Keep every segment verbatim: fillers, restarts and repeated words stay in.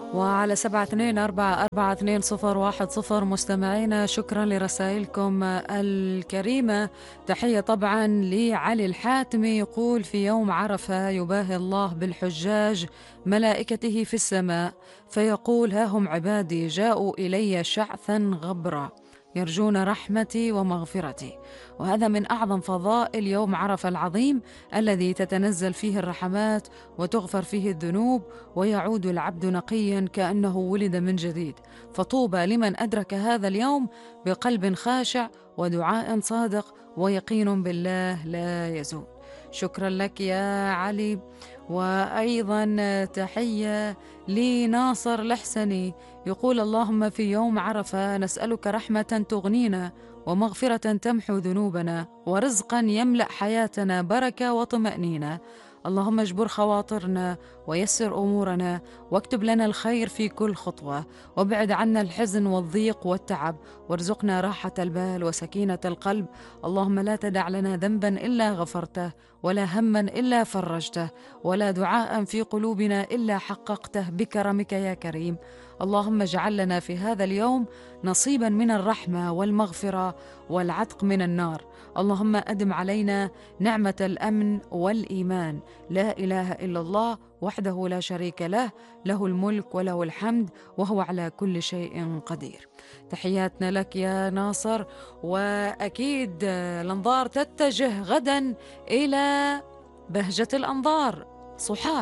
وعلى سبعة اثنين أربعة أربعة اثنين صفر واحد صفر مستمعينا، شكرا لرسائلكم الكريمة. تحية طبعا لعلي الحاتمي، يقول: في يوم عرفة يباهي الله بالحجاج ملائكته في السماء، فيقول: ها هم عبادي جاءوا إلي شعثا غبرا يرجون رحمتي ومغفرتي. وهذا من أعظم فضائل يوم عرفة العظيم، الذي تتنزل فيه الرحمات وتغفر فيه الذنوب ويعود العبد نقيا كأنه ولد من جديد. فطوبى لمن أدرك هذا اليوم بقلب خاشع ودعاء صادق ويقين بالله لا يزول. شكرا لك يا علي. وأيضا تحية لناصر الحسني، يقول: اللهم في يوم عرفة نسألك رحمة تغنينا، ومغفرة تمحو ذنوبنا، ورزقا يملأ حياتنا بركة وطمأنينة. اللهم اجبر خواطرنا ويسر أمورنا، واكتب لنا الخير في كل خطوة، وابعد عنا الحزن والضيق والتعب، وارزقنا راحة البال وسكينة القلب. اللهم لا تدع لنا ذنبا إلا غفرته، ولا هما إلا فرجته، ولا دعاء في قلوبنا إلا حققته بكرمك يا كريم. اللهم اجعل لنا في هذا اليوم نصيبا من الرحمة والمغفرة والعتق من النار. اللهم أدم علينا نعمة الأمن والإيمان. لا إله إلا الله وحده لا شريك له، له الملك وله الحمد وهو على كل شيء قدير. تحياتنا لك يا ناصر. وأكيد الأنظار تتجه غدا إلى بهجة الأنظار صحار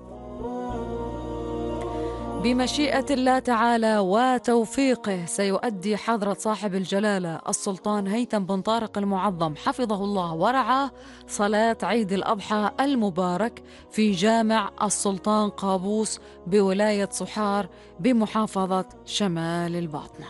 بمشيئة الله تعالى وتوفيقه. سيؤدي حضرة صاحب الجلالة السلطان هيثم بن طارق المعظم حفظه الله ورعاه صلاة عيد الأضحى المبارك في جامع السلطان قابوس بولاية صحار بمحافظة شمال الباطنة.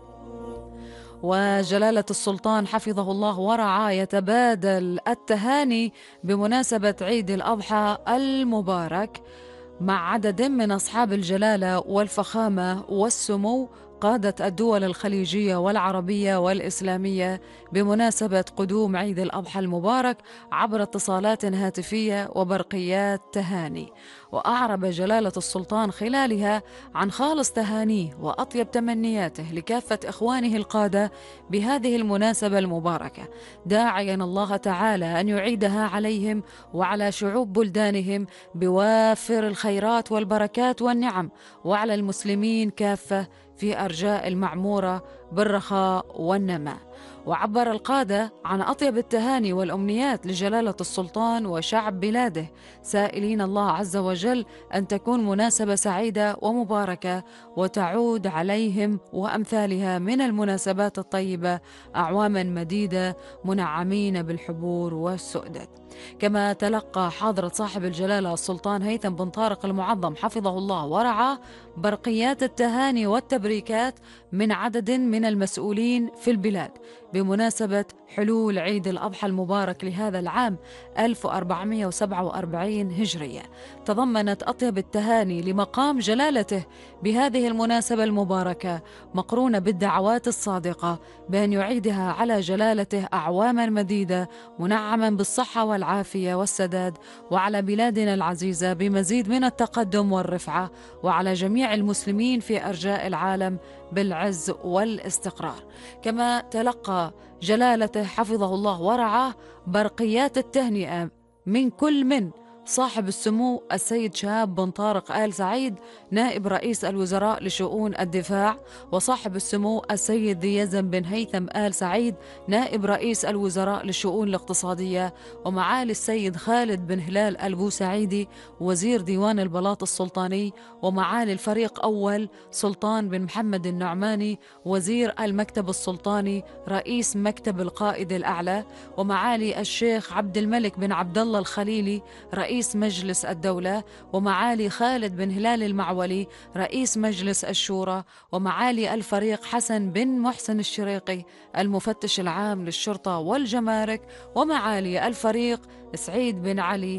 وجلالة السلطان حفظه الله ورعاه يتبادل التهاني بمناسبة عيد الأضحى المبارك مع عدد من أصحاب الجلالة والفخامة والسمو، قادة الدول الخليجية والعربية والإسلامية، بمناسبة قدوم عيد الأضحى المبارك عبر اتصالات هاتفية وبرقيات تهاني. وأعرب جلالة السلطان خلالها عن خالص تهانيه وأطيب تمنياته لكافة إخوانه القادة بهذه المناسبة المباركة، داعيا الله تعالى أن يعيدها عليهم وعلى شعوب بلدانهم بوافر الخيرات والبركات والنعم، وعلى المسلمين كافة في أرجاء المعمورة بالرخاء والنماء. وعبر القادة عن أطيب التهاني والأمنيات لجلالة السلطان وشعب بلاده، سائلين الله عز وجل أن تكون مناسبة سعيدة ومباركة، وتعود عليهم وأمثالها من المناسبات الطيبة أعواما مديدة منعمين بالحبور والسؤدد. كما تلقى حضرة صاحب الجلالة السلطان هيثم بن طارق المعظم حفظه الله ورعاه برقيات التهاني والتبريكات من عدد من المسؤولين في البلاد بمناسبة حلول عيد الأضحى المبارك لهذا العام ألف وأربعمائة وسبعة وأربعين هجرية. تضمنت أطيب التهاني لمقام جلالته بهذه المناسبة المباركة مقرونة بالدعوات الصادقة بأن يعيدها على جلالته أعواما مديدة منعما بالصحة والعافية والسداد، وعلى بلادنا العزيزة بمزيد من التقدم والرفعة، وعلى جميع المسلمين في أرجاء العالم بالعز والاستقرار. كما تلقى جلالته حفظه الله ورعاه برقيات التهنئة من كل من صاحب السمو السيد شهاب بن طارق آل سعيد نائب رئيس الوزراء لشؤون الدفاع، وصاحب السمو السيد ذي يزن بن هيثم آل سعيد نائب رئيس الوزراء للشؤون الاقتصادية، ومعالي السيد خالد بن هلال البوسعيدي وزير ديوان البلاط السلطاني، ومعالي الفريق أول سلطان بن محمد النعماني وزير المكتب السلطاني رئيس مكتب القائد الأعلى، ومعالي الشيخ عبد الملك بن عبد الله الخليلي رئيس رئيس مجلس الدولة، ومعالي خالد بن هلال المعولي رئيس مجلس الشورى، ومعالي الفريق حسن بن محسن الشريقي المفتش العام للشرطة والجمارك، ومعالي الفريق سعيد بن علي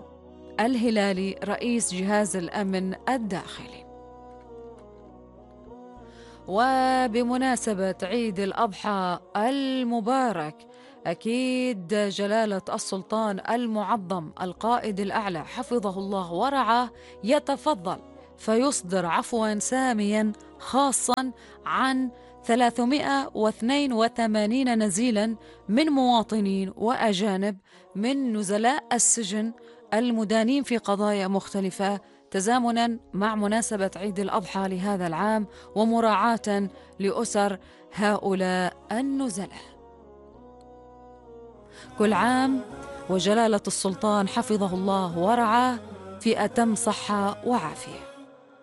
الهلالي رئيس جهاز الأمن الداخلي. وبمناسبة عيد الأضحى المبارك، أكيد جلالة السلطان المعظم القائد الأعلى حفظه الله ورعاه يتفضل فيصدر عفوا ساميا خاصا عن ثلاثمائة واثنين وثمانين نزيلا من مواطنين وأجانب من نزلاء السجن المدانين في قضايا مختلفة، تزامنا مع مناسبة عيد الأضحى لهذا العام ومراعاة لأسر هؤلاء النزلاء. كل عام وجلالة السلطان حفظه الله ورعاه في أتم صحة وعافية.